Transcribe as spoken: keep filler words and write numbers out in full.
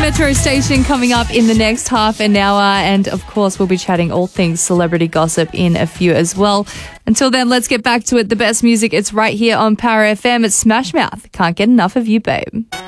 Metro Station coming up in the next half an hour. And of course, we'll be chatting all things celebrity gossip in a few as well. Until then, let's get back to it. The best music, it's right here on Power F M. It's Smash Mouth. Can't get enough of you, babe.